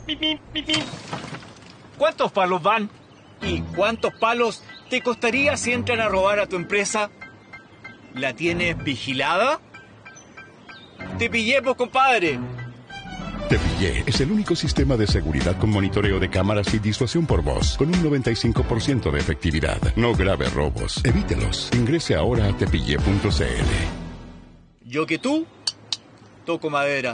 Pip, pip, pip, pip. ¿Cuántos palos van? ¿Y cuántos palos te costaría si entran a robar a tu empresa? ¿La tienes vigilada? ¡Te pillé, pues, compadre! Te Pillé es el único sistema de seguridad con monitoreo de cámaras y disuasión por voz, con un 95% de efectividad. No grave robos. Evítelos. Ingrese ahora a tepillé.cl. Yo que tú, toco madera.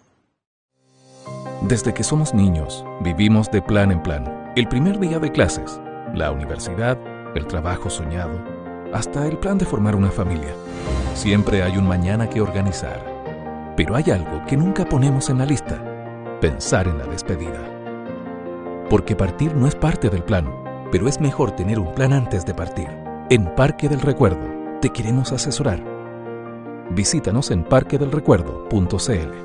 Desde que somos niños, vivimos de plan en plan. El primer día de clases, la universidad, el trabajo soñado, hasta el plan de formar una familia. Siempre hay un mañana que organizar. Pero hay algo que nunca ponemos en la lista: pensar en la despedida. Porque partir no es parte del plan, pero es mejor tener un plan antes de partir. En Parque del Recuerdo te queremos asesorar. Visítanos en parquedelrecuerdo.cl.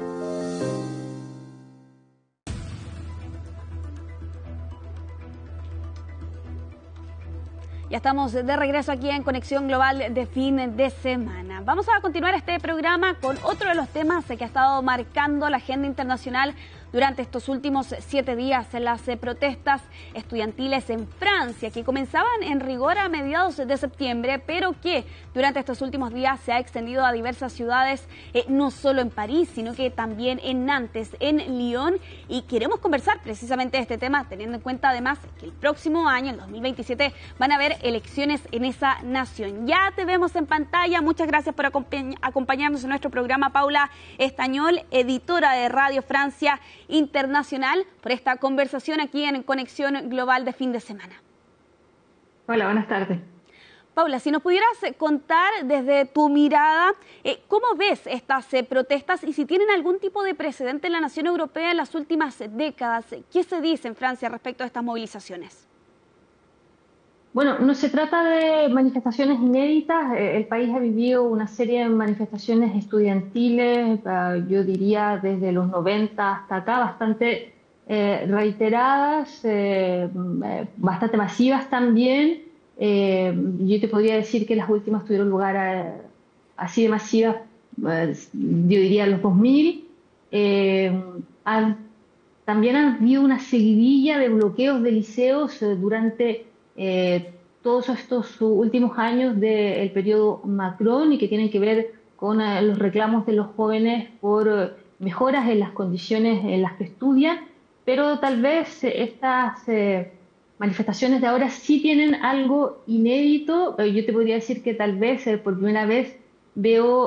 Ya estamos de regreso aquí en Conexión Global de fin de semana. Vamos a continuar este programa con otro de los temas que ha estado marcando la agenda internacional durante estos últimos 7 días, en las protestas estudiantiles en Francia, que comenzaban en rigor a mediados de septiembre, pero que durante estos últimos días se ha extendido a diversas ciudades, no solo en París, sino que también en Nantes, en Lyon, y queremos conversar precisamente de este tema, teniendo en cuenta además que el próximo año, el 2027, van a haber elecciones en esa nación. Ya te vemos en pantalla. Muchas gracias por acompañarnos en nuestro programa, Paula Estañol, editora de Radio Francia Internacional, por esta conversación aquí en Conexión Global de fin de semana. Hola, buenas tardes. Paula, si nos pudieras contar desde tu mirada, ¿cómo ves estas protestas y si tienen algún tipo de precedente en la nación europea en las últimas décadas? ¿Qué se dice en Francia respecto a estas movilizaciones? Bueno, no se trata de manifestaciones inéditas. El país ha vivido una serie de manifestaciones estudiantiles, yo diría desde los 90 hasta acá, bastante reiteradas, bastante masivas también. Yo te podría decir que las últimas tuvieron lugar así de masivas, yo diría los 2000. También han habido una seguidilla de bloqueos de liceos durante todos estos últimos años del periodo Macron, y que tienen que ver con los reclamos de los jóvenes por mejoras en las condiciones en las que estudian, pero tal vez estas manifestaciones de ahora sí tienen algo inédito. Yo te podría decir que tal vez por primera vez veo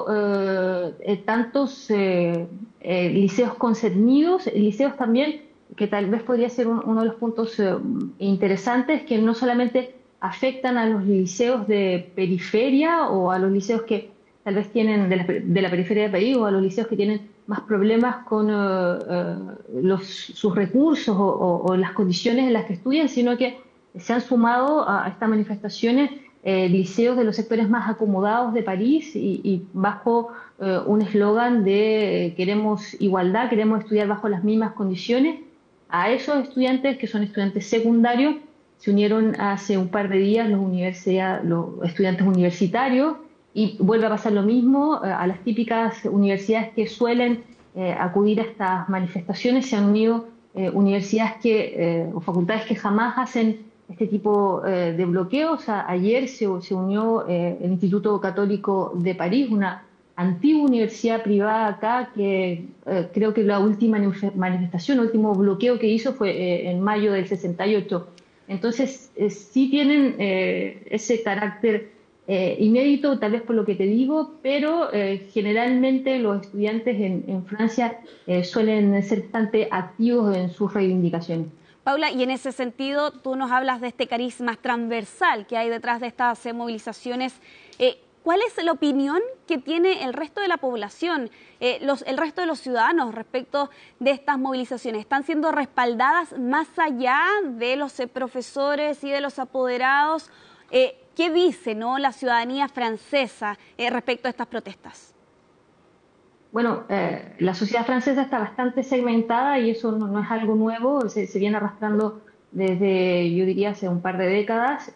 tantos liceos concernidos, liceos también, que tal vez podría ser uno de los puntos interesantes, que no solamente afectan a los liceos de periferia o a los liceos que tal vez tienen de la periferia del país, o a los liceos que tienen más problemas con sus recursos o las condiciones en las que estudian, sino que se han sumado a estas manifestaciones liceos de los sectores más acomodados de París, y bajo un eslogan de queremos igualdad, queremos estudiar bajo las mismas condiciones. A esos estudiantes, que son estudiantes secundarios, se unieron hace un par de días los estudiantes universitarios, y vuelve a pasar lo mismo a las típicas universidades que suelen acudir a estas manifestaciones. Se han unido universidades o facultades que jamás hacen este tipo de bloqueos. Ayer se unió el Instituto Católico de París, una antigua universidad privada acá, que creo que la última manifestación, el último bloqueo que hizo fue en mayo del 68. Entonces, sí tienen ese carácter inédito, tal vez por lo que te digo, pero generalmente los estudiantes en Francia suelen ser bastante activos en sus reivindicaciones. Paula, y en ese sentido, tú nos hablas de este carisma transversal que hay detrás de estas movilizaciones. ¿Cuál es la opinión que tiene el resto de la población, el resto de los ciudadanos respecto de estas movilizaciones? ¿Están siendo respaldadas más allá de los profesores y de los apoderados? ¿Qué dice, la ciudadanía francesa respecto a estas protestas? Bueno, la sociedad francesa está bastante segmentada, y eso no es algo nuevo, se viene arrastrando desde, yo diría, hace un par de décadas.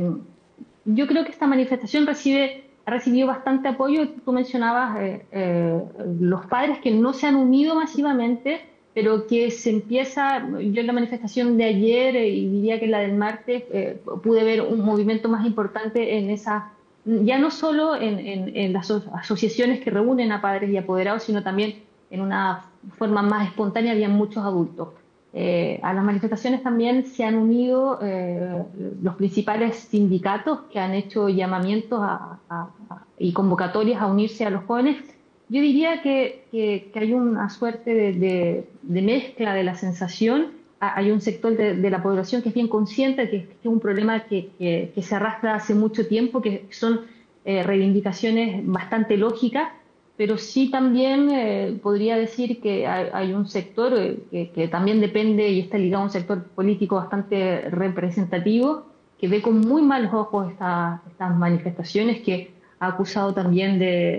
Yo creo que esta manifestación ha recibido bastante apoyo. Tú mencionabas los padres que no se han unido masivamente, pero que se empieza, yo en la manifestación de ayer y diría que la del martes, pude ver un movimiento más importante en esa, ya no solo en las asociaciones que reúnen a padres y apoderados, sino también en una forma más espontánea, había muchos adultos. A las manifestaciones también se han unido los principales sindicatos que han hecho llamamientos y convocatorias a unirse a los jóvenes. Yo diría que hay una suerte de mezcla de la sensación. Hay un sector de la población que es bien consciente de que es un problema que se arrastra hace mucho tiempo, que son reivindicaciones bastante lógicas, pero sí también podría decir que hay un sector que también depende y está ligado a un sector político bastante representativo, que ve con muy malos ojos estas manifestaciones, que ha acusado también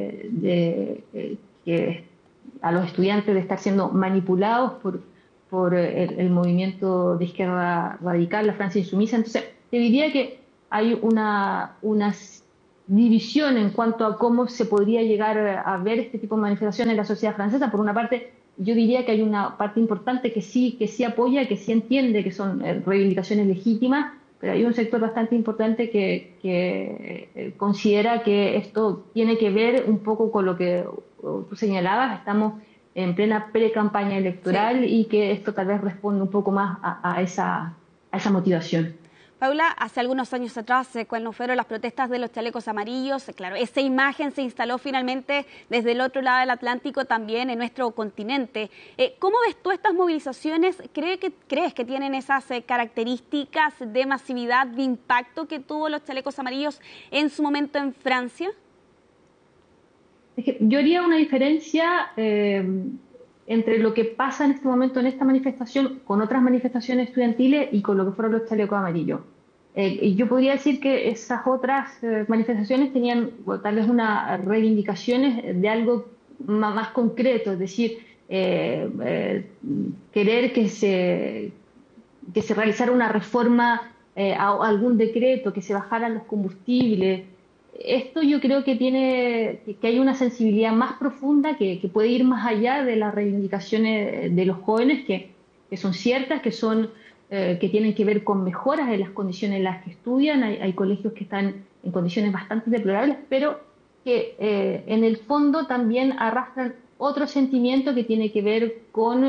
que a los estudiantes de estar siendo manipulados por el movimiento de izquierda radical, la Francia Insumisa. Entonces, te diría que hay una división en cuanto a cómo se podría llegar a ver este tipo de manifestaciones en la sociedad francesa. Por una parte, yo diría que hay una parte importante que sí apoya, que sí entiende que son reivindicaciones legítimas, pero hay un sector bastante importante que considera que esto tiene que ver un poco con lo que tú señalabas. Estamos en plena pre-campaña electoral, sí, y que esto tal vez responde un poco más a esa motivación. Paula, hace algunos años atrás, cuando fueron las protestas de los chalecos amarillos, claro, esa imagen se instaló finalmente desde el otro lado del Atlántico, también en nuestro continente. ¿Cómo ves tú estas movilizaciones? ¿Crees que tienen esas características de masividad, de impacto que tuvo los chalecos amarillos en su momento en Francia? Yo haría una diferencia entre lo que pasa en este momento en esta manifestación con otras manifestaciones estudiantiles y con lo que fueron los chalecos amarillos. Yo podría decir que esas otras manifestaciones tenían tal vez unas reivindicaciones de algo más concreto, es decir, querer que se realizara una reforma a algún decreto, que se bajaran los combustibles. Esto yo creo que hay una sensibilidad más profunda que puede ir más allá de las reivindicaciones de los jóvenes, que son ciertas, que tienen que ver con mejoras en las condiciones en las que estudian. Hay colegios que están en condiciones bastante deplorables, pero que en el fondo también arrastran otro sentimiento que tiene que ver con,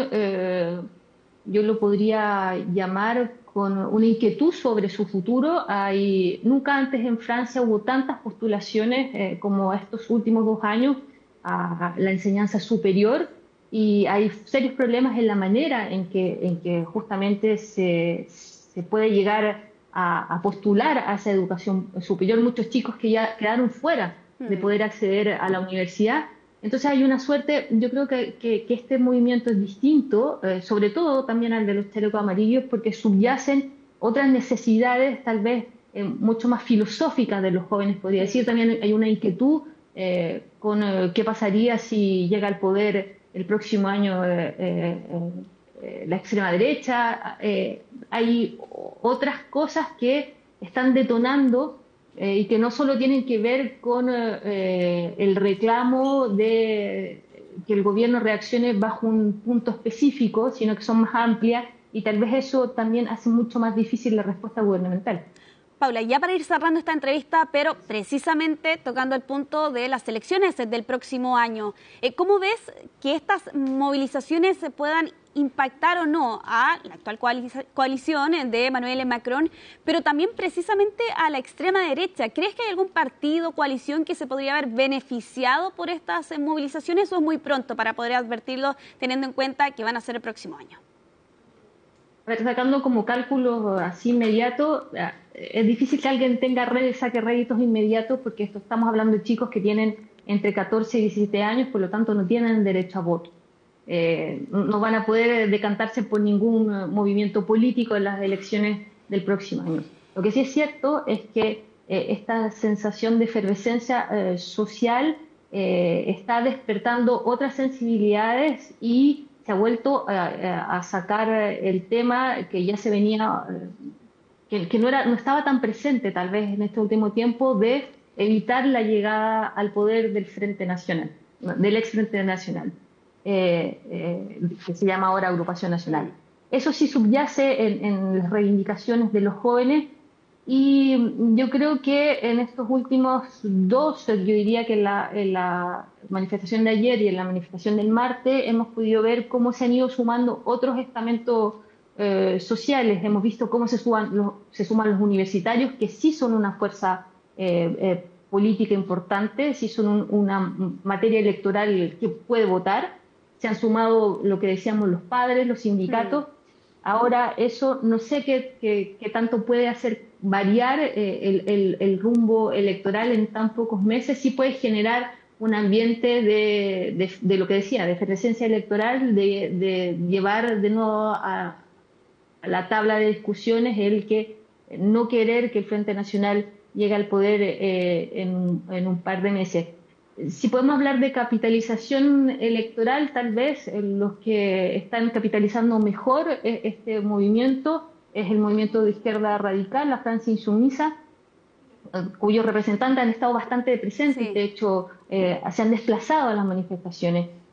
yo lo podría llamar, con una inquietud sobre su futuro. Nunca antes en Francia hubo tantas postulaciones como estos últimos 2 años a la enseñanza superior, y hay serios problemas en la manera en que justamente se puede llegar a postular a esa educación superior. Muchos chicos que ya quedaron fuera de poder acceder a la universidad. Entonces hay una suerte, yo creo que este movimiento es distinto, sobre todo también al de los chalecos amarillos, porque subyacen otras necesidades tal vez mucho más filosóficas de los jóvenes, podría decir. También hay una inquietud con qué pasaría si llega al poder el próximo año la extrema derecha. Hay otras cosas que están detonando y que no solo tienen que ver con el reclamo de que el gobierno reaccione bajo un punto específico, sino que son más amplias, y tal vez eso también hace mucho más difícil la respuesta gubernamental. Paula, ya para ir cerrando esta entrevista, pero precisamente tocando el punto de las elecciones del próximo año, ¿cómo ves que estas movilizaciones puedan impactar o no a la actual coalición de Emmanuel Macron, pero también precisamente a la extrema derecha? ¿Crees que hay algún partido, coalición que se podría haber beneficiado por estas movilizaciones, o es muy pronto para poder advertirlo, teniendo en cuenta que van a ser el próximo año? Sacando como cálculo así inmediato, es difícil que alguien saque réditos inmediatos, porque estamos hablando de chicos que tienen entre 14 y 17 años, por lo tanto no tienen derecho a voto. No van a poder decantarse por ningún movimiento político en las elecciones del próximo año. Lo que sí es cierto es que esta sensación de efervescencia social está despertando otras sensibilidades, y se ha vuelto a sacar el tema que ya se venía, que no estaba tan presente tal vez en este último tiempo, de evitar la llegada al poder del Frente Nacional, del ex Frente Nacional. que se llama ahora Agrupación Nacional. Eso sí subyace en las reivindicaciones de los jóvenes, y yo creo que en estos últimos dos, yo diría que en la manifestación de ayer y en la manifestación del martes, hemos podido ver cómo se han ido sumando otros estamentos sociales. Hemos visto cómo se suman los universitarios, que sí son una fuerza política importante, sí son una materia electoral que puede votar. Se han sumado lo que decíamos los padres, los sindicatos. Ahora eso no sé qué tanto puede hacer variar el rumbo electoral en tan pocos meses. Sí puede generar un ambiente de lo que decía, de efervescencia electoral, de llevar de nuevo a la tabla de discusiones el que no querer que el Frente Nacional llegue al poder en un par de meses. Si podemos hablar de capitalización electoral, tal vez los que están capitalizando mejor este movimiento es el movimiento de izquierda radical, la Francia Insumisa, cuyos representantes han estado bastante presentes. Sí. De hecho, se han desplazado a las manifestaciones.